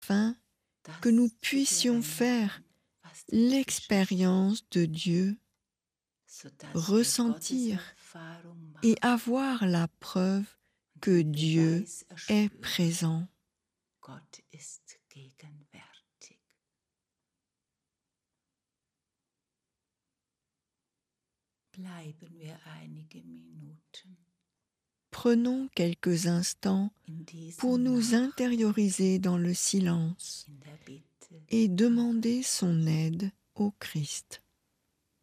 afin que nous puissions faire l'expérience de Dieu, ressentir et avoir la preuve que Dieu est présent. Gott ist gegenwärtig. Bleiben wir einige Minuten Prenons quelques instants in diesem pour nous Nacht, intérioriser dans le silence in der Bitte et demander son aide au Christ.